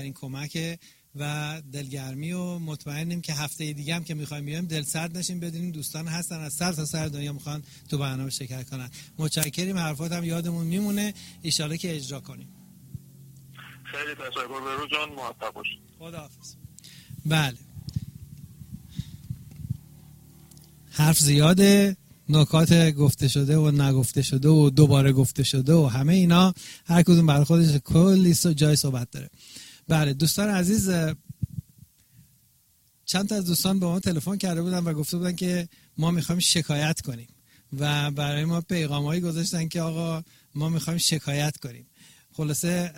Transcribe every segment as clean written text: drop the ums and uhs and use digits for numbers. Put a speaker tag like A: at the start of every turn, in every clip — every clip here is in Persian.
A: این کمک و دلگرمی و مطمئنیم که هفته دیگه هم که میخوایم بیایم دل سرد نشیم، بدونیم دوستان هستن از سر تا سر دنیا میخوان تو برنامه شرکت کنن. متشکریم، حرفات هم یادمون میمونه، ان شاءالله که اجرا کنیم.
B: خیلی تشکر بهروز جان، موفق باشید.
A: خداحافظ. بله، حرف زیاده، نکات گفته شده و نگفته شده و دوباره گفته شده و همه اینا هر کدوم برای خودش کلی جای صحبت داره. بله دوستان عزیز، چند تا از دوستان به ما تلفن کرده بودن و گفته بودن که ما میخوایم شکایت کنیم و برای ما پیغامایی گذاشتن که آقا ما میخوایم شکایت کنیم. خلاصه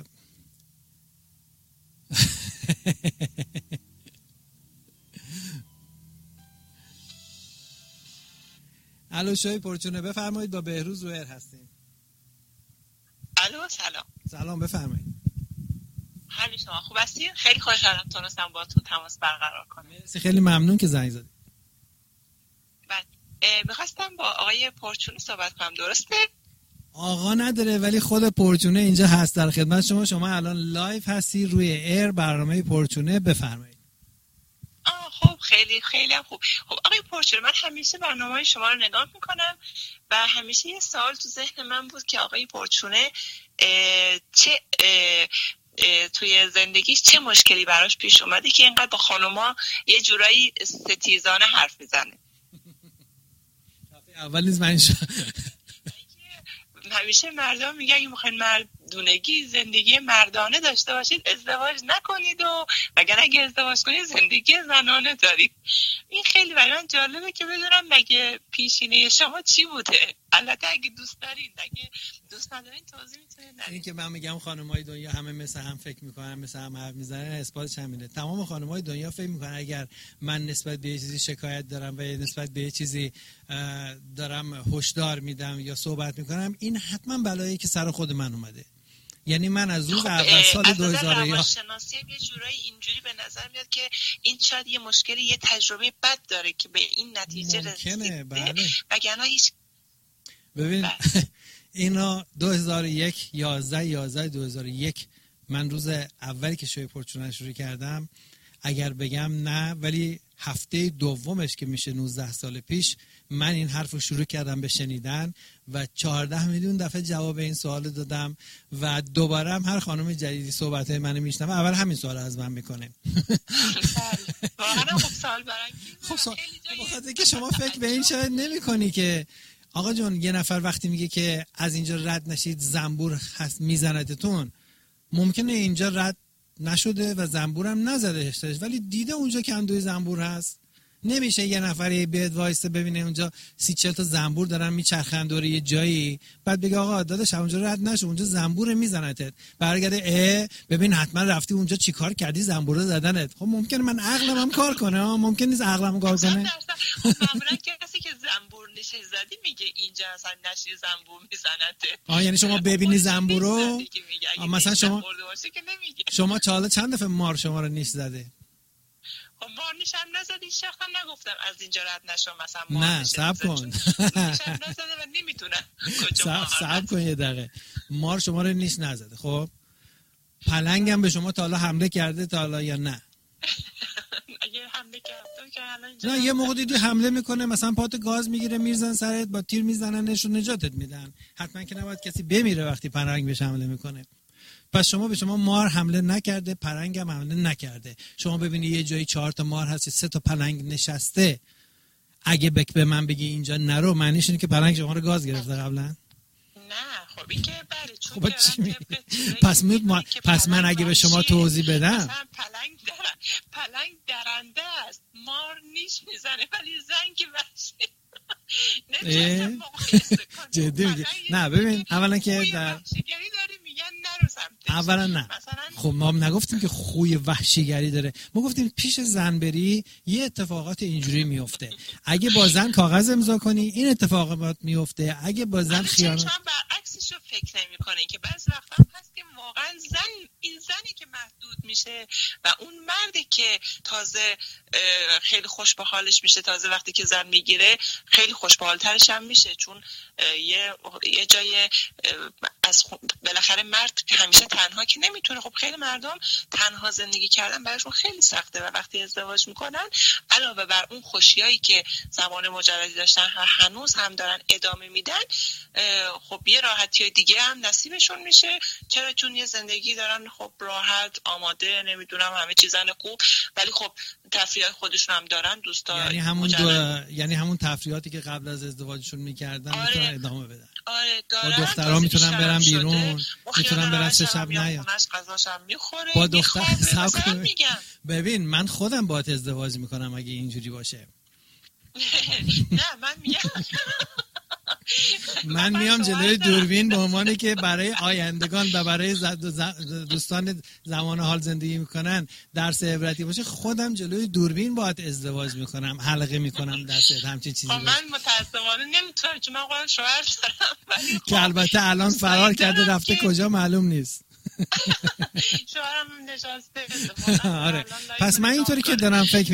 A: الو شوی پرچونه، بفرمایید، با بهروز رو ایر هستیم.
C: الو سلام.
A: سلام، بفرمایید.
C: حال شما خوب هستید؟ خیلی خوشحالم تونستم باهاتون تماس برقرار کنم.
A: مرسی، خیلی ممنون که زنگ زدید.
C: بعد می‌خواستم با آقای پرچونه صحبت کنم، درسته؟
A: آقا نداره ولی خود پرچونه اینجا هست در خدمت شما. شما الان لایو هستی روی ایر برنامه پرچونه، بفرمایید.
C: خب خیلی خیلی هم خوب. خب آقای پرچونه، من همیشه برنامه‌های شما رو نگاه میکنم و همیشه یه سوال تو ذهن من بود که آقای پرچونه چه توی زندگیش چه مشکلی براش پیش اومده که اینقدر با خانوما یه جورایی ستیزانه حرف میزنه.
A: اول نیز من
C: همیشه مردم میگن اگه میخواین مردونگی زندگی مردانه داشته باشید ازدواج نکنید و وگرنه اگه ازدواج کنید زندگی زنانه دارید. این خیلی برای من جالبه که بدونم مگه پیشینه شما چی بوده. البته اگه دوست دارید، اگه دوست ندارین توضیح میتونید.
A: این که من میگم خانم‌های دنیا همه مثل هم فکر میکنن، مثل هم حرف میزنن، اثباتش همینه. تمام خانم‌های دنیا فکر میکنن اگر من نسبت به یه چیزی شکایت دارم و نسبت به یه چیزی دارم هشدار میدم یا صحبت میکنم، این حتما بلایی که سر خود من اومده. یعنی من از روز اول سال 2000
C: روانشناسی یه جورایی اینجوری به نظر میاد که این شاید یه مشکلی، یه تجربه بد داره که به این نتیجه رسیده.
A: بله.
C: وگرنه هیچ
A: ببین اینا 2001 2001 من روز اولی که شوی پرچونه شروع کردم، اگر بگم نه ولی هفته دومش که میشه 19 سال پیش من این حرف رو شروع کردم به شنیدن و 14 میلیون دفعه جواب این سوال دادم و دوباره هم هر خانم جدیدی صحبت منو میشنوه اول همین سوال از من میکنه.
C: واقعا خوب سوال برانگیزه.
A: خب بخاطر که شما فکر به این شاید نمی‌کنی که آقا جون یه نفر وقتی میگه که از اینجا رد نشید زنبور هست میزنتتون، ممکنه اینجا رد نشده و زنبورم نزدهش ولی دیده اونجا که اندوی زنبور هست. نمیشه یه نفری بیاد وایسه ببینه اونجا 30-40 تا زنبور دارن میچرخن دور یه جایی بعد بگه آقا داداش اونجا رد نشو، اونجا زنبور میزنتت، برگرده ببین حتما رفتی اونجا چیکار کردی زنبور زدنت. خب ممکنه من عقلم هم کار کنه، ممکن نیست عقلم کار کنه.
C: خب معمولا کسی که زنبور نشه زدی میگه اینجا اصلا نشی زنبور میزنته.
A: یعنی شما ببینی زنبور رو مثلا شما چند دفعه مار شما رو نیش زده؟
C: خب مار نیشم نزدی، شخصا نگفتم از اینجا رد نشو مثلا
A: مار نه صبر کن
C: نیشم نزده و نمیتونم
A: صبر کن یه دقیقه. مار شما رو نیش نزده، خب پلنگ هم به شما تا حالا حمله کرده تا حالا یا نه؟
C: اگه حمله کرده که الان
A: نه یه موقع دیدی حمله میکنه مثلا پات گاز میگیره میرزن سرت با تیر میزننش و نجاتت میدن. حتما که نباید کسی بمیره وقتی پلنگ بهش حمله میکنه. پس شما به شما مار حمله نکرده، پلنگ هم حمله نکرده. شما ببینی یه جایی 4 تا مار هست 3 تا پلنگ نشسته، اگه به من بگی اینجا نرو معنیش اینه که پلنگ شما رو گاز گرفته قبلا؟
C: نه خب این که بله چون
A: پس من اگه به شما توضیح بدم
C: مثلا پلنگ درنده است، مار نیش میزنه ولی زنگ وحشی
A: جدی میگه. نه ببین اولا که در اولا نه خب ما نگفتیم که خوی وحشیگری داره، ما گفتیم پیش زن بری یه اتفاقات اینجوری میفته، اگه با زن کاغذ امضا کنی این اتفاقات میفته، اگه با زن خیانت
C: شما برعکسش رو فکر نمی‌کنین که بعضی وقتا هست که واقعا زن این زنی که محدود میشه و اون مردی که تازه خیلی خوش به حالش میشه، تازه وقتی که زن میگیره خیلی خوش به حالترش هم میشه، چون یه جای از بالاخره مرد همیشه تنها که نمیتونه. خب خیلی مردم تنها زندگی کردن براشون خیلی سخته و وقتی ازدواج میکنن علاوه بر اون خوشیایی که زمان مجردی داشتن هنوز هم دارن ادامه میدن، خب یه راحتی دیگه هم نصیبشون میشه. چرا؟ چون یه زندگی دارن خب راحت آماده، نمیدونم همه چیزن خوب، ولی خب تفریحات خودشون هم دارن، دوستا
A: یعنی همون تفریحاتی که قبل از ازدواجشون میکردن میتونن ادامه بدن.
C: آره دارن.
A: با دخترها میتونن برن بیرون، میتونن برن 3 شب نیان.
C: غذاشم میخوره.
A: با دختر میگم ببین من خودم باهات ازدواج میکنم اگه اینجوری باشه.
C: نه من میگم
A: من میام جلوی دوربین به عنوانی که برای آیندگان و برای دوستان زمان حال زندگی میکنن درس عبرتی باشه، خودم جلوی دوربین باهات ازدواج میکنم، حلقه میکنم دستت، همچین چیزی.
C: من متاسفانه نمیتونم چون من خودم شوهر دارم
A: که البته الان فرار کرده رفته کجا معلوم نیست.
C: شوهرم نشسته.
A: آره. پس من اینطوری که دارم فکر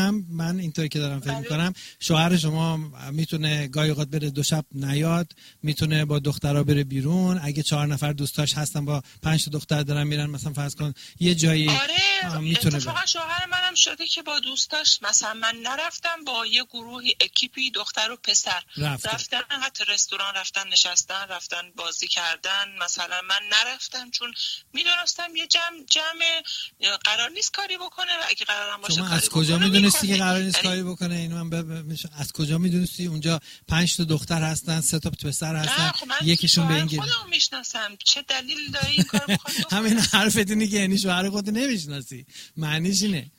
A: میکنم شوهر شما میتونه گاهی اوقات بره 2 شب نیاد، میتونه با دخترها بره بیرون، اگه 4 نفر دوستاش هستن با 5 تا دختر دارن میرن مثلا فرض کن یه جایی.
C: آره
A: میتونه
C: اتفاقا شوهر منم شده که با دوستاش مثلا من نرفتم، با یه گروهی اکیپی دختر و پسر رفتن حتی رستوران رفتن نشستن، رفتن بازی کردن. مثلا من نرفتم چون میدونستم یه جمع قرار نیست کاری بکنه و اگه قرارم باشه
A: شما از کجا میدونستی که قرار نیست کاری بکنه؟ اینو من از کجا میدونستی اونجا 5 تا دختر هستن، 3 تا پسر هستن، یکیشون به این گیر.
C: خودم میشناسم، چه دلیل داری این کارو بکنی؟
A: همین حرفت اینه که یعنی شوهر خودت نمیشناسی، معنیش اینه.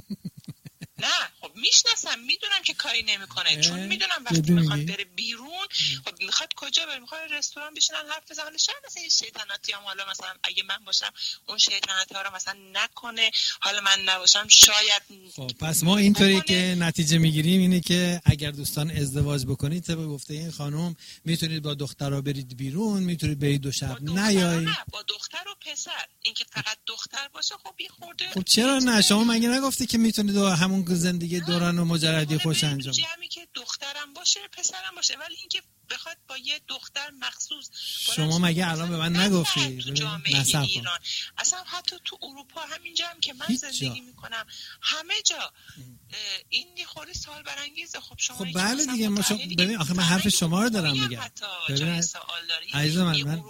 C: نه خب میشناسم، میدونم که کاری نمیکنه، چون میدونم وقتی میخواد بره بیرون، خب میخواد کجا بره، میخواد رستوران بشینن حرف بزنن. شاید مثلا شیطنتی هم حالا مثلا اگه من باشم اون شیطنتی ها رو مثلا نکنه، حالا من نباشم شاید.
A: خب پس ما اینطوری که نتیجه میگیریم اینه که اگر دوستان ازدواج بکنید طبق گفته این خانم میتونید با دخترها برید بیرون، میتونید برید 2 شب نیایید.
C: نه با دختر و پسر، اینکه فقط دختر باشه خب یه خورده.
A: خب چرا نه؟ شما مگه نگفتی که میتونید همون زندگی دوران و مجردی خوش انجام بدید؟
C: جمعی که دخترم باشه پسرم باشه، ولی اینکه بخواد با یه دختر مخصوص.
A: شما مگه الان به من نگفتی
C: جامعه ایران اصلا حتی تو اروپا همینجا هم که من زندگی میکنم همه جا این خیلی سوال برانگیزه. خب شما
A: خب بله دیگه ما ببین آخه من حرف شما رو دارم میگم. ببین عزیز من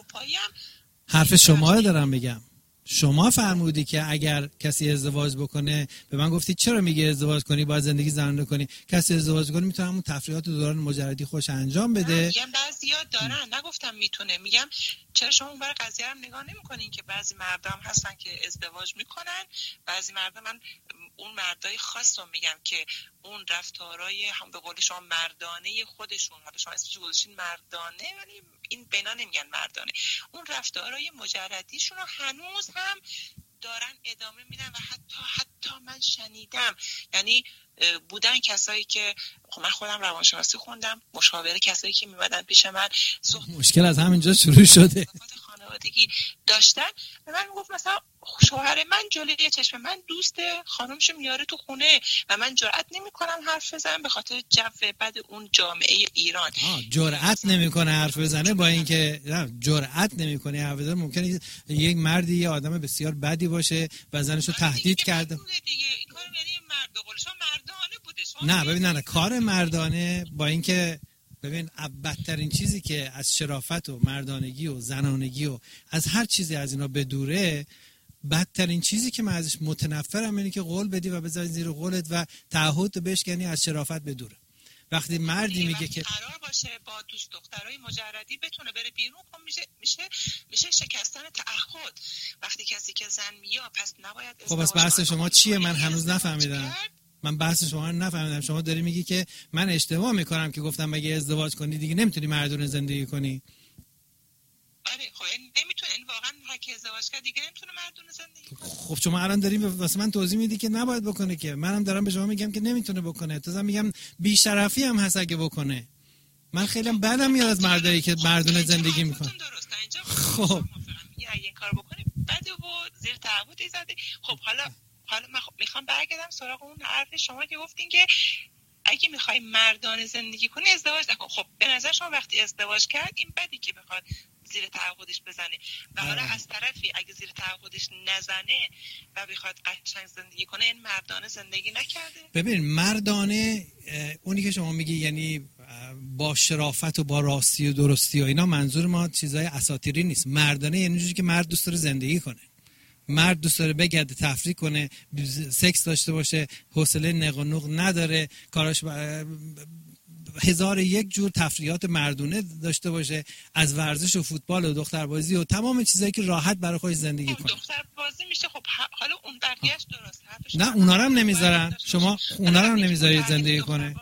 A: حرف شما رو دارم میگم. شما فرمودی که اگر کسی ازدواج بکنه، به من گفتی چرا میگه ازدواج کنی باید زندگی زنانه کنی، کسی ازدواج کنه میتونه همون تفریحات دوران مجردی خوش انجام بده.
C: میگم بعضیا دارن، نگفتم میتونه، میگم چرا شما اون برای قضیه رو نگاه نمیکنین که بعضی مردم هستن که ازدواج میکنن، بعضی مردم، من اون مردای خاص رو میگم که اون رفتارای هم به قول شما مردانه خودشون، حالا شما اسمش گذاشتین مردانه ولی این بنا نمیگن مردانه، اون رفتارای مجردیشون رو هنوز هم دارن ادامه میدن و حتی من شنیدم، یعنی بودن کسایی که من خودم روانشناسی خوندم، مشاوره کسایی که میمدن پیش من
A: مشکل از همینجا شروع شده،
C: خانوادگی داشتن، به من میگفت مثلا شوهر من جلوی چشم من دوست خانمشو میاره تو خونه و من جرئت نمیکنم حرف بزنم به خاطر جو بد اون جامعه ایران.
A: جرئت نمیکنه حرف بزنه، با اینکه جرئت نمیکنه حرف بزنه ممکنه یک مردی یه آدم بسیار بدی باشه و زنشو تهدید کرده.
C: این کارو یعنی مرد به قول شما مردانه بوده.
A: نه ببین نه کار مردانه، با اینکه ببین بدترین چیزی که از شرافت و مردانگی و زنانگی و از هر چیزی از اینا بدوره، بدترین چیزی که من ازش متنفرم اینه که قول بدی و بذاری زیر قولت و تعهد بشکنی، از شرافت بدوره. وقتی مردی میگه که
C: قرار باشه با دوست دخترای مجردی بتونه بره بیرون، خب میشه شکستن تعهد. وقتی کسی که زن میاد پس نباید.
A: خب بس بحث شما چیه؟ من هنوز نفهمیدم. من بحث شما رو نفهمیدم. شما داری میگی که من اشتباه میکنم که گفتم مگه ازدواج کنی دیگه نمیتونی مردونه زندگی کنی.
C: آره خب نمیتونه، این واقعا که ازدواج کرد دیگه نمیتونه مردونه زندگی کنه.
A: خب شما الان داری واسه من توضیح میدی که نباید بکنه، که منم دارم به شما میگم که نمیتونه بکنه، تازه میگم بی‌شرفی هم هست اگه بکنه. من خیلی بدم میاد از مردایی که مردونه زندگی میکنه.
C: خب اگه این کارو بکنی بده و تعهدی زدی. خب حالا من میخوام برگردم سراغ اون حرف شما که گفتین که اگه میخوای مردانه زندگی کنی ازدواج نکن. خب به نظر شما وقتی ازدواج کرد این بدی که بخواد زیر تعهدش بزنه و حالا از طرفی اگه زیر تعهدش نزنه و بخواد قشنگ زندگی کنه این مردانه زندگی نکرده.
A: ببین مردانه اونی که شما میگی یعنی با شرافت و با راستی و درستی و اینا، منظور ما چیزای اساطیری نیست. مردانه یعنی جوری که مرد دوست داره زندگی کنه، مرد دوست داره بگرده، تفریح کنه، سکس داشته باشه، حوصله نق و نوق نداره، کاراش هزار یک جور تفریحات مردونه داشته باشه، از ورزش و فوتبال و دختربازی و تمام چیزایی که راحت برای خودش زندگی کنه.
C: دختربازی میشه. خب حالا اون بقیه‌اش درست حرفش.
A: نه اونا رو هم نمیذارن، شما اونا رو هم نمیذارید زندگی کنه.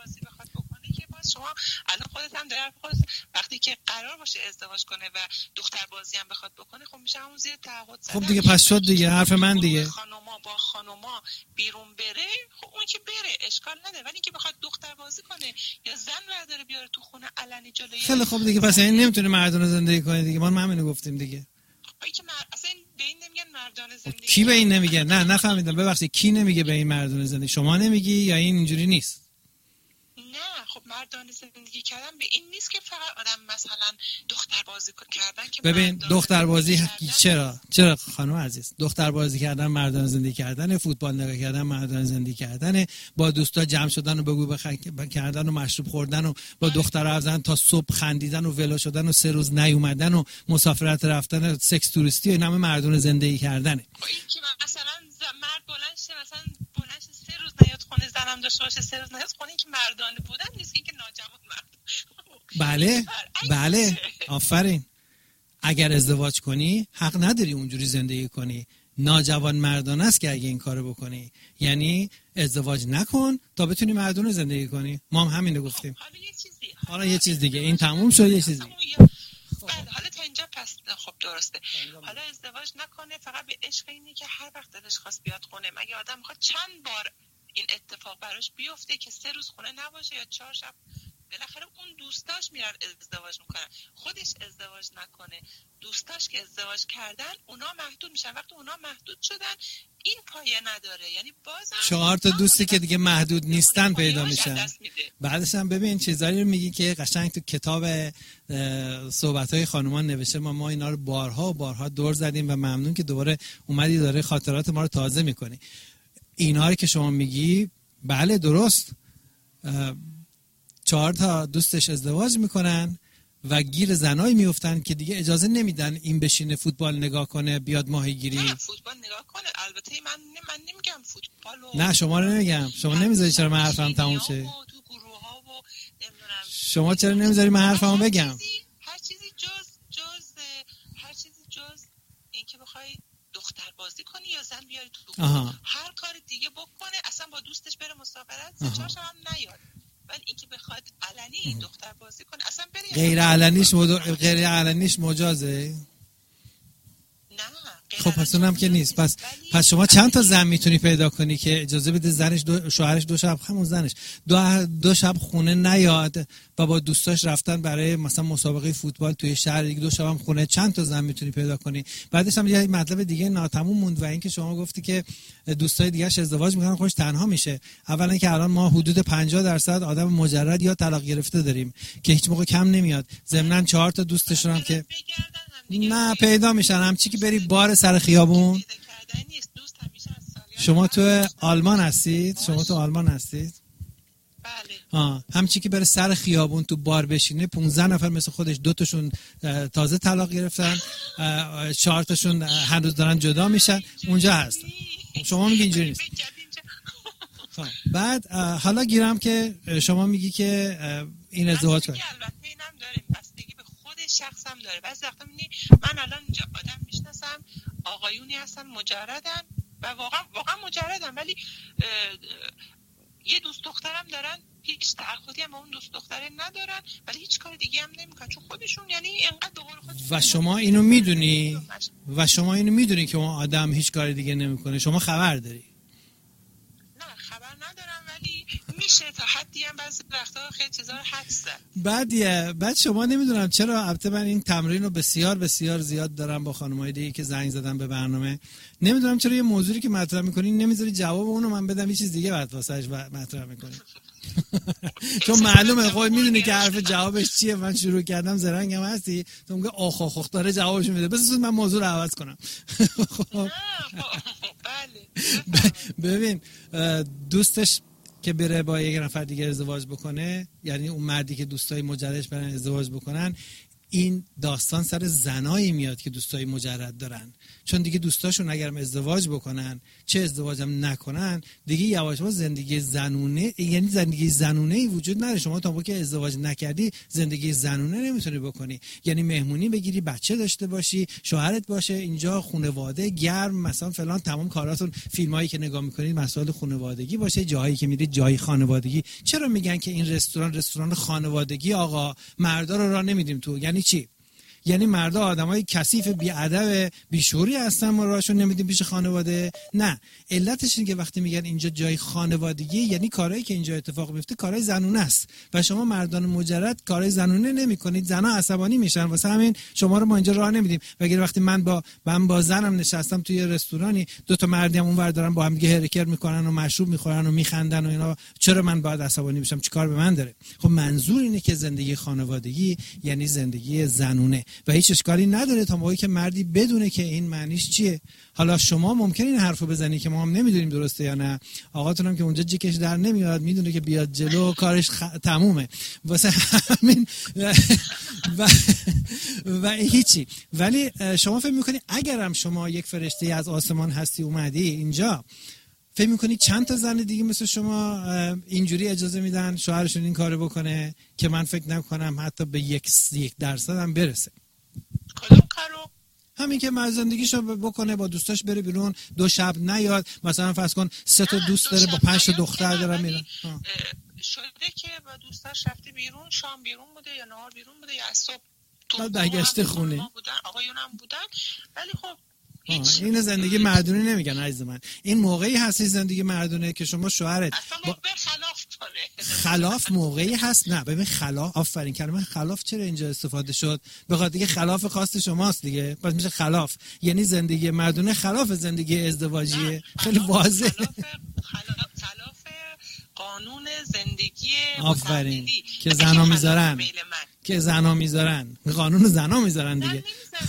C: شما الان خودت هم در وقتی که قرار باشه ازدواج کنه و دختر بازی هم بخواد بکنه، خب میشه همون زیر تعهد زدن.
A: خب دیگه پس شد دیگه حرف من دیگه.
C: خانوما بیرون بره، خب اون که بره اشکال نداره، ولی اینکه بخواد دختر بازی کنه یا زن برداره بیاره تو خونه علنی جلوی
A: خیلی خب دیگه پس این نمیتونه مردانه زندگی کنه دیگه. ما همینو گفتیم دیگه.
C: خب که اصلا به این نمیگن مردانه زندگی.
A: کی به این نمیگه؟ نه نفهمیدم، ببخشید کی نمیگه به این مردانه زندگی؟ شما نمیگی یا این اینجوری نیست؟
C: نه خب مردانه زندگی کردن به این نیست که فقط آدم مثلا دختر بازی کردن که
A: ببین دختر بازی چرا خانم عزیز، دختر بازی کردن مردانه زندگی کردن، فوتبال نگاه کردن مردانه زندگی کردن، با دوستا جمع شدن و بگو کردن و مشروب خوردن و با دخترها رفتن تا صبح خندیدن و ولو شدن و 3 روز نیومدن و مسافرت رفتن، سکس توریستی و اینا مردانه زندگی کردنه.
C: این که مثلا مرد بلند شه مثلا 3 روز نیاد خونه، زنم داشته باشه 3 روز نیاد خونه، این که مردانه بودن نیست، این که ناجوان مرد.
A: بله آفرین. اگر ازدواج کنی حق نداری اونجوری زندگی کنی. ناجوان مردانه است که اگه این کارو بکنی، یعنی ازدواج نکن تا بتونی مردانه زندگی کنی. ما هم همینو گفتیم. حالا یه چیز دیگه این تموم شد. یه چیز دیگه
C: حالا تا اینجا پس خب درسته. حالا ازدواج نکنه، فقط به عشق اینه که هر وقت دلش خواست بیاد خونه. مگه آدم میخواد چند بار این اتفاق براش بیفته که 3 روز خونه نباشه یا 4 شب؟ بالاخره اون دوستاش میرن ازدواج میکنن، خودش ازدواج نکنه. دوستاش که ازدواج کردن اونا محدود میشن. وقتی اونا محدود شدن این پایه نداره، یعنی بازم
A: 4 تا دوستی که دیگه محدود نیستن پیدا میشن. بعدش هم ببین چیزایی رو میگی که قشنگ تو کتاب صحبت‌های خانومان نوشته. ما اینا رو بارها و بارها دور زدیم و ممنون که دوباره اومدی داره خاطرات ما رو تازه میکنی. اینا رو که شما میگی بله درست، 4 تا دوستش ازدواج میکنن و گیر زنایی میفتن که دیگه اجازه نمیدن این بشینه فوتبال نگاه کنه، بیاد ماهیگیری.
C: نه فوتبال نگاه کنه. البته من نمیگم فوتبالو.
A: نه شما رو نمیگم. شما نمیذاری چرا من حرفم تموم شه. شما چرا نمیذاری من حرفمو بگم؟
C: هر چیزی جز این که بخوای دختر بازی کنی یا زن بیاری تو هر کار دیگه بکنه، اصلا با دوستش بره مسافرت 3-4 شب هم نیاد، ولی اینکه بخواد علنی دختر بازی کنه اصلا بره.
A: غیر علنیش مجازه؟
C: نه
A: خب پس اونم که نیست. پس شما چند تا زن میتونی پیدا کنی که اجازه بده زنش شوهرش 2 شب همون زنش 2 شب خونه نیاد و با دوستاش رفتن برای مثلا مسابقه فوتبال توی شهر دیگه 2 شب هم خونه؟ چند تا زن میتونی پیدا کنی؟ بعدش هم یه مطلب دیگه ناتموم موند و این که شما گفتی که دوستای دیگه‌اش ازدواج میکنن خودش تنها میشه. اولا که الان ما حدود 50% آدم مجرد یا طلاق گرفته داریم که هیچ موقع کم نمیاد. ضمن 4 تا دوستشون هم که نه پیدا میشن، همچی که بری بار سر خیابون. شما تو آلمان هستید؟
C: بله.
A: همچی که بره سر خیابون تو بار بشینه 15 نفر مثل خودش، 2 تاشون تازه طلاق گرفتن، 4 تاشون هنوز دارن جدا میشن، اونجا هستن. شما میگی اینجوری نیست. بعد حالا گیرم که شما میگی که این ازدواج کنه.
C: البته اینم داره بستگی به خود شخص هم داره. بعضی وقتا میبینی من الان اینجا آدم میشناسم آقایونی هستن مجردن و واقعا مجردن، ولی یه دوست دخترم دارن، هیچ تعهدی هم با اون دوست دختره ندارن، ولی هیچ کار دیگه هم نمیکنن چون خودشون یعنی انقدر به قول خودشون.
A: و شما اینو میدونی که اون آدم هیچ کار دیگه نمیکنه. شما خبر داری؟
C: نه خبر ندارم، ولی میشه تا حدی هم بعضی وقتا خیلی چیزا رو حدس زد.
A: بعد شما نمیدونم چرا، البته من این تمرین رو بسیار بسیار زیاد دارم با خانم‌های دیگه که زنگ زدن به برنامه، نمیدونم چرا یه موضوعی که مطرح می‌کنین نمیذاری جواب اونو من بدم، یه چیز دیگه بعد واسش مطرح می‌کنین. چون معلومه خود میدونی که حرف جوابش چیه. من شروع کردم زرنگم هستی تو میگه آخ آخ داره جوابش میده، بس من موضوع رو عوض کنم. ببین دوستش که بره با یک نفر دیگه ازدواج بکنه، یعنی اون مردی که دوستای مجردش برن ازدواج بکنن، این داستان سر زنایی میاد که دوستای مجرد دارن، چون دیگه دوستاشون اگرم ازدواج بکنن چه ازدواجم نکنن دیگه یواش یواش زندگی زنونه، یعنی زندگی زنونه‌ای وجود نداره. شما تا موقعی که ازدواج نکردی زندگی زنونه نمیتونی بکنی، یعنی مهمونی بگیری، بچه داشته باشی، شوهرت باشه، اینجا خانواده گرم مثلا فلان، تمام کاراتون فیلمایی که نگاه میکنید مسائل خانوادگی باشه، جایی که میرید جای خانوادگی. چرا میگن که این رستوران خانوادگی آقا مردا رو راه نمیدیم تو؟ یعنی چی؟ یعنی مردا آدمای کثیف بی‌ادب بیشعوری هستن، ما راهشون نمیدیم پیش خانواده؟ نه، علتش اینه که وقتی میگن اینجا جای خانوادگی یعنی کارهایی که اینجا اتفاق میفته کارهای زنونه است و شما مردان مجرد کارهای زنونه نمیکنید، زنا عصبانی میشن، واسه همین شما رو ما اینجا راه نمیدیم. و اگر وقتی من با زنم نشستم توی رستورانی، دو تا مردی هم اونور دارن با هم دیگه هرکر میکنن و مشروب میخورن و میخندن و اینا، چرا من باید عصبانی بشم؟ چیکار به من داره؟ خب منظور اینه که زندگی خانوادگی یعنی زندگی زنونه و هیچ اشکالی نداره تا موقعی که مردی بدونه که این معنیش چیه. حالا شما ممکنه این حرفو بزنی که ما هم نمیدونیم درسته یا نه، آقاتونم که اونجا جیکش در نمیاد، میدونه که بیاد جلو کارش تمومه واسه همین و هیچی. ولی شما فکر میکنی اگرم شما یک فرشته از آسمان هستی اومدی اینجا، فکر میکنی چند تا زن دیگه مثل شما اینجوری اجازه میدن شوهرشون این کارو بکنه که من فکر نکنم حتی به 1% هم برسه.
C: کدوم کارو؟
A: همین که مرد زندگیشو بکنه، با دوستاش بره بیرون، 2 شب نیاد، مثلا فرض کن 3 تا دوست داره با 5 تا دختر داره میرن.
C: شده که با دوستاش رفته بیرون، شام بیرون بوده یا نهار بیرون بوده یا صبح تو
A: برگشته خونه
C: بودن، آقایونم بودن. ولی خب
A: این زندگی مردونه نمیگن عزیز من. این موقعی هستی زندگی مردونه که شما شوهرت خلاف موقعی هست. نه ببین خلاف، آفرین، کلمه خلاف چرا اینجا استفاده شد؟ بخاطر دیگه خلاف خواست شماست دیگه، پس میشه خلاف، یعنی زندگی مردونه خلاف زندگی ازدواجیه. خیلی واضحه.
C: خلاف قانون زندگی
A: آفرین که زنا میذارن قانون زنا میذارن دیگه.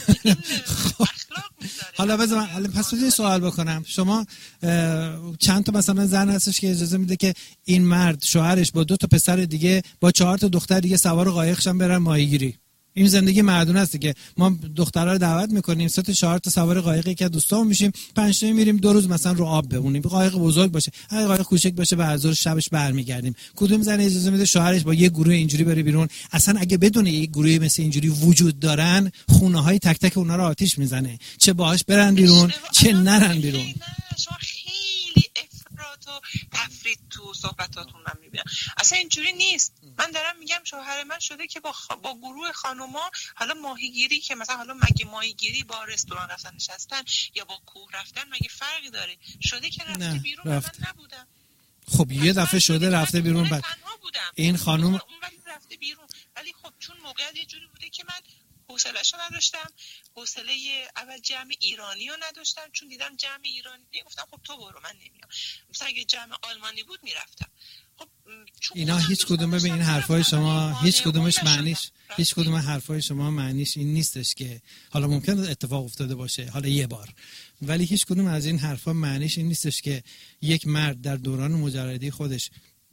A: حالا بذار پس یه سوال بکنم، شما چند تا مثلا زن هستش که اجازه میده که این مرد شوهرش با 2 تا پسر دیگه با 4 تا دختر دیگه سوار قایقشن برن ماهیگیری؟ این زندگی مردونه است دیگه. ما دخترها رو دعوت میکنیم 3 تا 4 تا سوار قایقی که دوستامون میشیم، 5 تا میریم 2 روز مثلا رو آب بمونیم. قایق بزرگ باشه، اگه قایق کوچک باشه به ظهر شبش برمیگردیم. کدوم زن اجازه میده شوهرش با یه گروه اینجوری بره بیرون؟ اصلا اگه بدونه یه گروهی مثل اینجوری وجود دارن، خونه‌های تک تک اونها رو آتیش میزنه، چه باهاش برن بیرون چه نرن بیرون.
C: خیلی افراط و تفرید تو صحبتاتون من میبینم. اصلا اینجوری نیست. من دارم میگم شوهر من شده که با گروه خانوما حالا ماهیگیری، که مثلا حالا مگه ماهیگیری با رستوران رفتن نشستن یا با کوه رفتن مگه فرقی داره؟ شده که رفته بیرون من نبودم.
A: خب یه دفعه شده رفته بیرون، بعد این خانم
C: اون رفته بیرون، ولی خب چون موقعیت یه جوری بوده که من حوصله‌شو نداشتم، حوصله اول جمع ایرانی رو نداشتم، چون دیدم جمع ایرانی گفتم خب تو برو من نمیام. مثلا اگه جمع آلمانی بود میرفتم. خب
A: اینا هیچ کدوم به این حرفای شما هیچ کدومش معنیش، هیچ کدوم حرفای شما معنیش این نیستش که حالا ممکنه اتفاق افتاده باشه حالا یه بار، ولی هیچ کدوم از این حرفا معنیش این نیستش که یک مرد در دوران مجردی خودش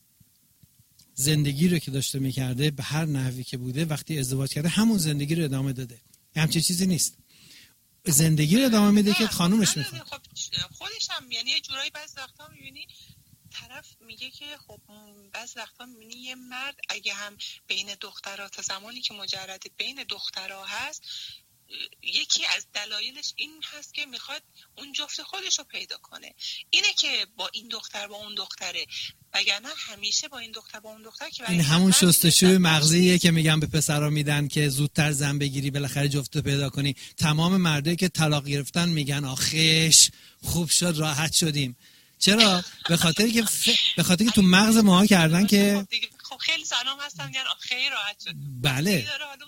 A: زندگی رو که داشته میکرده به هر نحوی که بوده وقتی ازدواج کرده همون زندگی رو ادامه داده. همچین چیزی نیست. زندگی رو ادامه میده که خانومش میخواد.
C: خب خودش هم یعنی یه جورایی بعضی وقتا میبینی طرف میگه که خب بعضی وقتا میبینی یه مرد اگه هم بین دخترها تا زمانی که مجرد بین دخترها هست، یکی از دلایلش این هست که میخواد اون جفت خودش رو پیدا کنه. اینه که با این دختر با اون دختره، وگرنه همیشه با این دختر با اون دختر که
A: این همون شستشوی مغزیه که میگن به پسرا میدن که زودتر زن بگیری بالاخره جفت رو پیدا کنی. تمام مردایی که طلاق گرفتن میگن آخش خوب شد راحت شدیم. چرا؟ به خاطر که تو مغز ماها کردن که
C: خب خیلی سلام هستن میگن خیلی راحت شد.
A: بله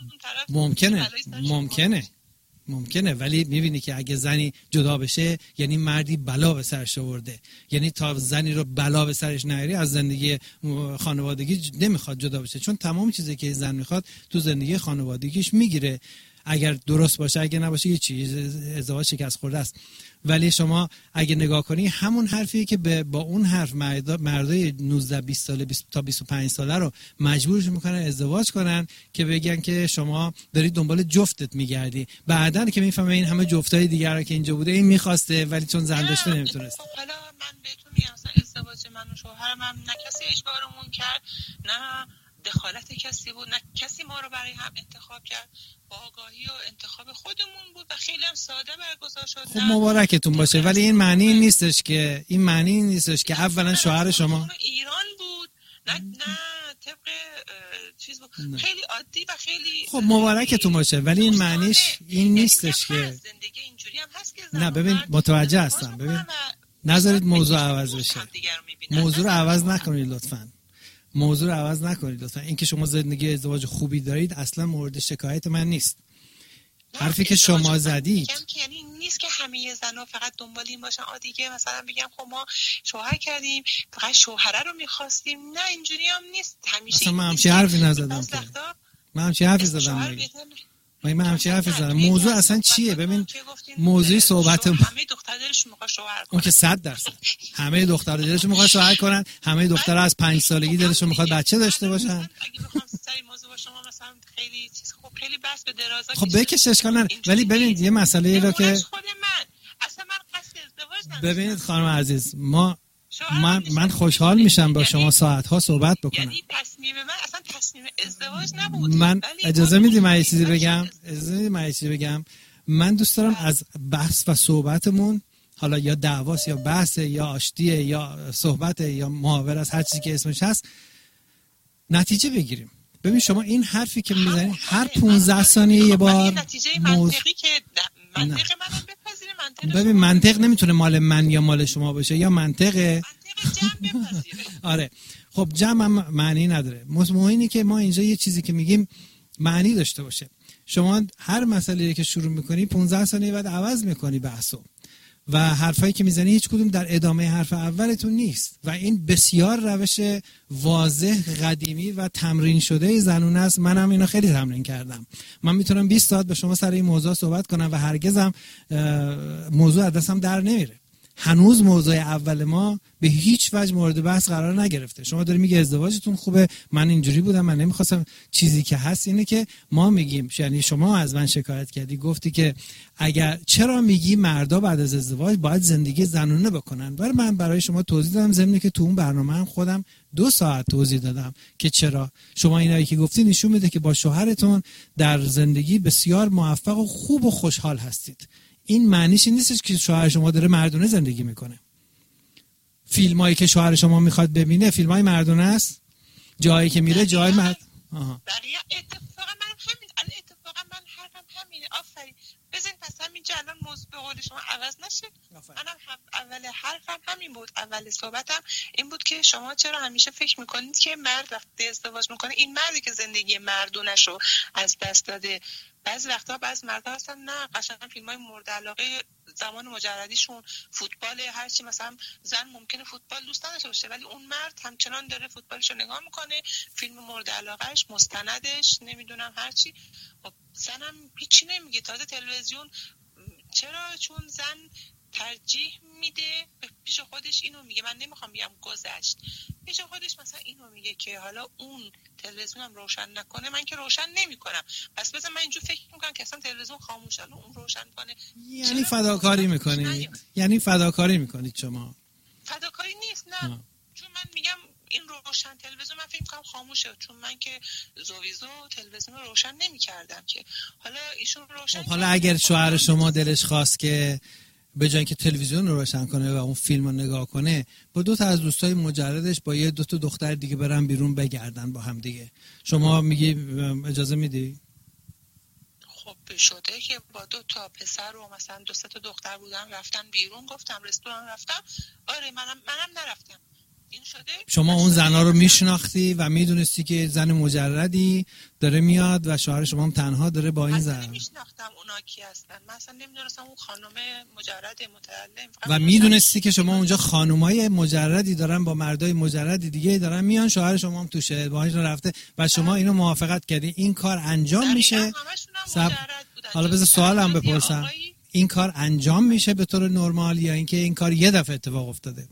A: ممکنه ولی میبینی که اگه زنی جدا بشه یعنی مردی بلا به سرش آورده. یعنی تا زنی رو بلا به سرش نیاری از زندگی خانوادگی نمیخواد جدا بشه، چون تمام چیزی که زن میخواد تو زندگی خانوادگیش میگیره، اگر درست باشه، اگه نباشه یه چیز ازدواج شکست خورده است. ولی شما اگه نگاه کنی همون حرفی که با اون حرف مردای 19 20 ساله تا 25 ساله رو مجبورش میکنن ازدواج کنن که بگن که شما داری دنبال جفتت میگردی، بعدن که میفهمه این همه جفتای دیگر رو که اینجا بوده این میخواسته ولی چون زن داشته نمیتونست.
C: حالا من بهتون میگم ازدواج من و شوهرم هم نه کسی اجبارمون کرد، نه دخالت کسی بود، نه کسی ما رو برای هم انتخاب کرد، با آگاهی و انتخاب خودمون بود و خیلی هم ساده برگزار شد.
A: خب مبارکتون باشه، ولی این معنی نیستش که اولا شوهر شما
C: ایران بود، نه طبق چیز بود، خیلی عادی و خیلی
A: خب مبارکتون باشه، ولی این معنیش این نیستش که
C: زندگی اینجوری هم هست که
A: نه. ببین متوجه هستم، ببین نذارید موضوع عوض بشه، موضوع رو عوض نکنید لطفاً. این که شما زندگی ازدواج خوبی دارید اصلا مورد شکایت من نیست. حرفی که شما زدید
C: یعنی نیست که همه زنا فقط دنبال این باشن دیگه مثلا بگم خب ما شوهر کردیم فقط شوهره رو می‌خواستیم، نه اینجوری هم نیست. همیشه
A: اصلا من همچین حرفی نزدم که من همچین حرفی زدم. موضوع اصلا چیه؟ ببین موضوع صحبت
C: همه دختر دلشون می‌خواد شوهر کنن،
A: اون که 100% همه دختر دلشون می‌خواد شوهر کنن، همه دخترها از 5 سالگی دلشون می‌خواد بچه داشته باشن.
C: اگه بخوام سری موضوع با شما مثلا خیلی چیز خیلی بس به درازا
A: خب بکش اشکال نداره، ولی ببین یه مسئله ای رو که
C: خود من اصلا من قصد ازدواج نداشتم.
A: ببینید خانم عزیز، من خوشحال میشم با شما ساعت‌ها صحبت بکنم.
C: یعنی تصمیم من اصلا تصمیم ازدواج نبود.
A: من اجازه میدی من یه چیزی بگم؟ من دوست دارم از بحث و صحبتمون، حالا یا دعواست یا بحث یا آشتیه یا صحبت یا محاور از هر چیزی که اسمش هست، نتیجه بگیریم. ببین شما این حرفی که میزنید هر 15 ثانیه یه بار
C: نتیجه منطقی که منطق منم بپذیره،
A: ببین منطق نمیتونه مال من یا مال شما باشه، یا منطق
C: جمع بپذیره.
A: آره خب جمع هم معنی نداره. مهم اینه که ما اینجا یه چیزی که میگیم معنی داشته باشه. شما هر مسئله که شروع میکنی 15 ثانیه بعد عوض میکنی بحثو و حرفایی که میزنی هیچ کدوم در ادامه حرف اولتون نیست و این بسیار روش واضح قدیمی و تمرین شده زنونه است. منم اینو خیلی تمرین کردم. من میتونم 20 ساعت با شما سر این موضوع صحبت کنم و هرگزم موضوع از دستم در نمیره. هنوز موضوع اول ما به هیچ وجه مورد بحث قرار نگرفته. شما داری میگه ازدواجتون خوبه، من اینجوری بودم، من نمیخواستم. چیزی که هست اینه که ما میگیم، یعنی شما از من شکایت کردی، گفتی که اگر چرا میگی مردا بعد از ازدواج باید زندگی زنونه بکنن. من برای شما توضیح دادم، ضمن که تو اون برنامه هم خودم 2 ساعت توضیح دادم که چرا. شما اینایی که گفتی نشون میده که با شوهرتون در زندگی بسیار موفق و خوب و خوشحال هستید. این معنیش نیستش که شوهر شما داره مردونه زندگی میکنه. فیلمایی که شوهر شما میخواد ببینه فیلمای مردونه است، جایی که میره جای مرد.
C: اتفاقا من حرفم همینه. آفرین. بزنین پس همینجا الان موضوع به قول شما عوض نشه. منم اول حرفم همین بود، اول صحبتم این بود که شما چرا همیشه فکر میکنید که مرد وقتی ازدواج میکنه این مردی که زندگی مردونش رو از دست داده. بعضی وقتا بعضی مردا هستن نه، قشنگ فیلمای مورد علاقه زمان مجردیشون فوتبال، هر چی، مثلا زن ممکنه فوتبال دوست نداشته باشه ولی اون مرد همچنان داره فوتبالشو نگاه میکنه، فیلم مورد علاقهش، مستندش، نمیدونم هر چی. خب زنم هیچی نمیگه. تازه تلویزیون چرا؟ چون زن ترجیح میده پیش خودش اینو میگه، من نمیخوام بگم گذشت، پیش خودش مثلا اینو میگه که حالا اون تلویزیونم روشن نکنه، من که روشن نمیکنم، پس بذار من اینجور فکر میکنم که اصلا تلویزیون خاموشه، اون روشن کنه.
A: یعنی فداکاری میکنید؟ یعنی فداکاری میکنید شما؟
C: فداکاری نیست، نه. چون من میگم این روشن تلویزیون من فکر میکنم خاموشه، چون من که زویزو تلویزیون رو روشن نمیکردم که حالا ایشون روشن.
A: حالا اگر شوهر شما دلش خواست که به جای اینکه تلویزیون رو روشن کنه و اون فیلم رو نگاه کنه، با 2 تا از دوستای مجردش با 2 تا دختر دیگه برن بیرون بگردن با هم دیگه، شما میگی اجازه میدی؟
C: خب شده که با 2 تا پسر و مثلا 2 تا دختر بودن رفتن بیرون، گفتم رستوران رفتم. آره منم نرفتم. این شده.
A: شما اون زنا رو میشناختی و میدونستی که زن مجردی داره میاد و شوهر شما هم تنها داره با این زن؟
C: اصلا نمیشناختم اونا کی هستن، من اصلا نمیدونستم اون خانم مجرد متعلم.
A: و میدونستی که شما اونجا خانومای مجردی دارن با مردای مجردی دیگه دارن میان، شوهر شما هم توشه باهاش رفته و شما اینو موافقت کردی این کار انجام میشه؟ حالا بذار سوالم بپرسم، این کار انجام میشه به طور نرمال یا اینکه این کار یه دفعه اتفاق افتاده؟